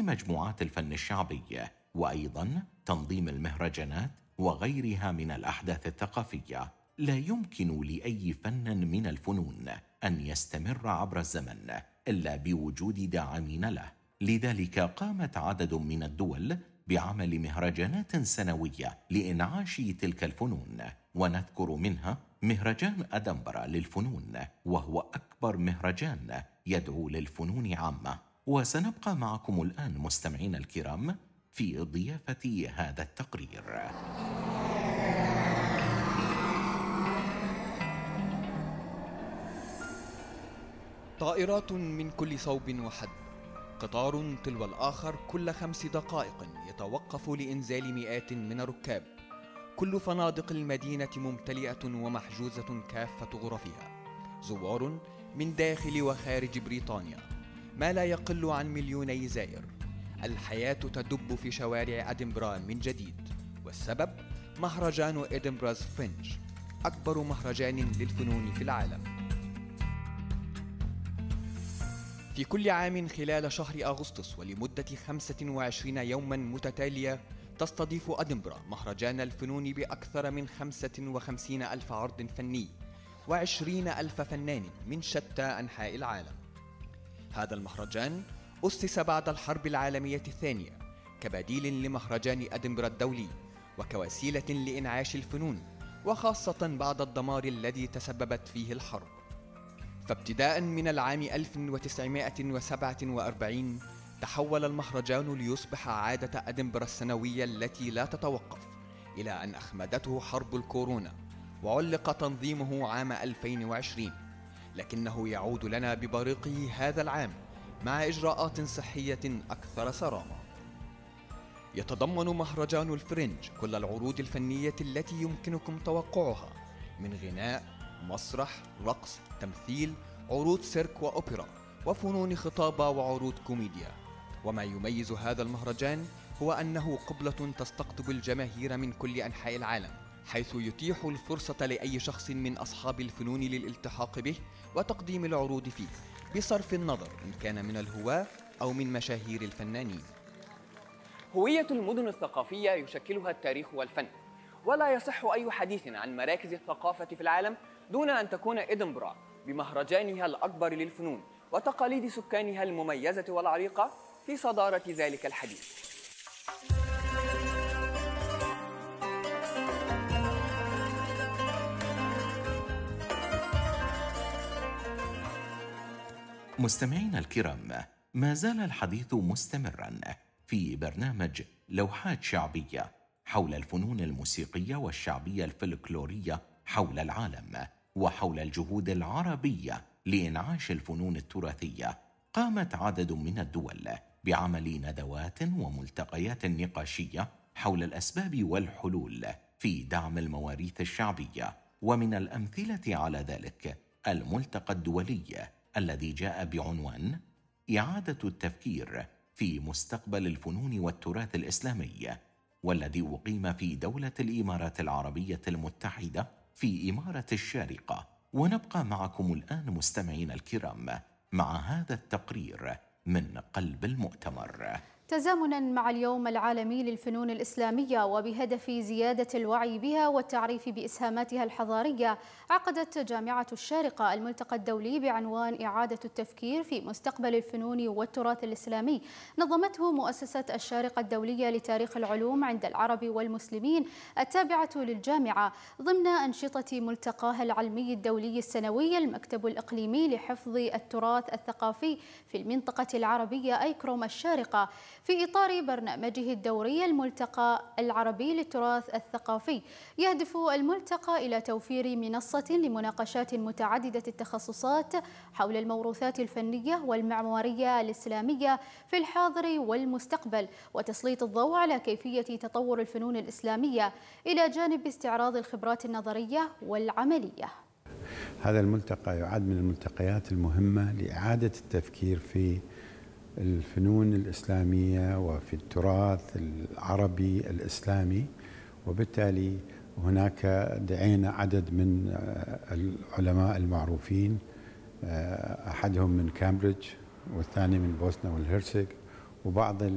مجموعات الفن الشعبي، وأيضا تنظيم المهرجانات وغيرها من الأحداث الثقافية. لا يمكن لأي فن من الفنون أن يستمر عبر الزمن إلا بوجود داعمين له. لذلك قامت عدد من الدول بعمل مهرجانات سنوية لإنعاش تلك الفنون، ونذكر منها مهرجان أدنبرا للفنون، وهو أكبر مهرجان يدعو للفنون عامة. وسنبقى معكم الآن مستمعين الكرام في ضيافة هذا التقرير. طائرات من كل صوب وحد، قطار تلو الآخر كل 5 دقائق يتوقف لإنزال مئات من الركاب. كل فنادق المدينة ممتلئة ومحجوزة كافة غرفها، زوار من داخل وخارج بريطانيا، ما لا يقل عن 2,000,000 زائر. الحياة تدب في شوارع أدنبرا من جديد، والسبب مهرجان إدنبرا's فرنج، أكبر مهرجان للفنون في العالم. في كل عام خلال شهر أغسطس ولمدة 25 يوما متتالية تستضيف أدنبرا مهرجان الفنون بأكثر من 55,000 عرض فني و20,000 فنان من شتى أنحاء العالم. هذا المهرجان أسس بعد الحرب العالمية الثانية كبديل لمهرجان أدنبرا الدولي، وكوسيلة لإنعاش الفنون، وخاصة بعد الدمار الذي تسببت فيه الحرب. فابتداء من العام 1947 تحول المهرجان ليصبح عادة أدنبرا السنوية التي لا تتوقف، إلى أن أخمدته حرب الكورونا وعلق تنظيمه عام 2020، لكنه يعود لنا ببريقه هذا العام مع إجراءات صحية أكثر صرامة. يتضمن مهرجان الفرنج كل العروض الفنية التي يمكنكم توقعها، من غناء، مسرح، رقص، تمثيل، عروض سيرك وأوبرا، وفنون خطابة وعروض كوميديا. وما يميز هذا المهرجان هو أنه قبلة تستقطب الجماهير من كل أنحاء العالم، حيث يتيح الفرصة لأي شخص من أصحاب الفنون للالتحاق به وتقديم العروض فيه، بصرف النظر إن كان من الهواة أو من مشاهير الفنانين. هوية المدن الثقافية يشكلها التاريخ والفن، ولا يصح أي حديث عن مراكز الثقافة في العالم دون أن تكون إدنبرا بمهرجانها الأكبر للفنون وتقاليد سكانها المميزة والعريقة في صدارة ذلك الحديث. مستمعينا الكرام، ما زال الحديث مستمرا في برنامج لوحات شعبية حول الفنون الموسيقية والشعبية الفلكلورية حول العالم، وحول الجهود العربية لإنعاش الفنون التراثية. قامت عدد من الدول بعمل ندوات وملتقيات نقاشية حول الأسباب والحلول في دعم المواريث الشعبية، ومن الأمثلة على ذلك الملتقى الدولي الذي جاء بعنوان إعادة التفكير في مستقبل الفنون والتراث الإسلامي، والذي أقيم في دولة الإمارات العربية المتحدة في إمارة الشارقة. ونبقى معكم الآن مستمعين الكرام مع هذا التقرير من قلب المؤتمر. تزامنا مع اليوم العالمي للفنون الإسلامية وبهدف زيادة الوعي بها والتعريف بإسهاماتها الحضارية، عقدت جامعة الشارقة الملتقى الدولي بعنوان إعادة التفكير في مستقبل الفنون والتراث الإسلامي، نظمته مؤسسة الشارقة الدولية لتاريخ العلوم عند العرب والمسلمين التابعة للجامعة، ضمن أنشطة ملتقاها العلمي الدولي السنوي المكتب الإقليمي لحفظ التراث الثقافي في المنطقة العربية أيكروم الشارقة، في إطار برنامجه الدوري الملتقى العربي للتراث الثقافي. يهدف الملتقى إلى توفير منصة لمناقشات متعددة التخصصات حول الموروثات الفنية والمعمارية الإسلامية في الحاضر والمستقبل، وتسليط الضوء على كيفية تطور الفنون الإسلامية إلى جانب استعراض الخبرات النظرية والعملية. هذا الملتقى يعد من الملتقيات المهمة لإعادة التفكير في الفنون الإسلامية وفي التراث العربي الإسلامي، وبالتالي هناك دعينا عدد من العلماء المعروفين، أحدهم من كامبريدج والثاني من بوسنا والهرسك، وبعض